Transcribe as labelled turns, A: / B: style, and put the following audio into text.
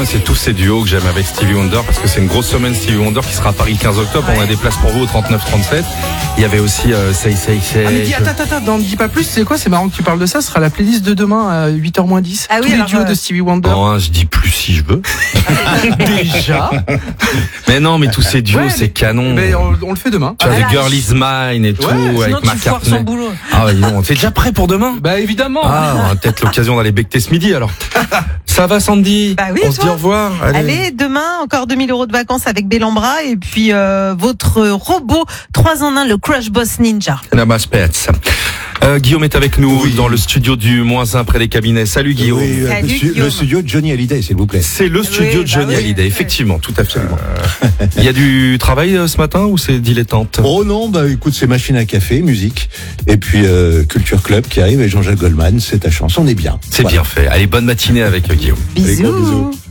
A: mais c'est tous ces duos que j'aime avec Stevie Wonder parce que c'est une grosse semaine Stevie Wonder qui sera à Paris le 15 octobre. Ouais. On a des places pour vous au 39-37. Il y avait aussi Say.
B: Ah mais attends, ne dis pas plus, c'est quoi? C'est marrant que tu parles de ça, ce sera la playlist de demain à 8h-10.
C: Ah oui,
B: tous les duos de Stevie Wonder.
A: Non, je dis plus si je veux.
B: Déjà.
A: Mais non, mais tous ces duos, c'est canon.
B: Mais on le fait demain.
A: Tu vois, The Girl Is Mine et tout, avec McCartney. Ah ouais, non, t'es déjà prêt pour demain?
B: Bah évidemment.
A: Ah, on a peut-être l'occasion d'aller becter ce midi alors. Ça va Sandy?
C: Bah oui,
A: on se dit au revoir.
C: Allez, demain, encore 2000 € de vacances avec Bellambra et puis votre robot 3 en 1, le Crush Boss Ninja.
A: Guillaume est avec nous dans le studio du -1 près des cabinets. Salut Guillaume.
D: Oui, le studio de Johnny Hallyday, s'il vous plaît.
A: C'est le studio de Johnny Hallyday, effectivement, tout à fait. Il y a du travail ce matin ou c'est dilettante?
D: Oh non, bah écoute, c'est machine à café, musique, et puis Culture Club qui arrive avec Jean-Jacques Goldman, c'est ta chance, on est bien.
A: C'est bien fait. Allez, bonne matinée avec Guillaume.
C: Bisous.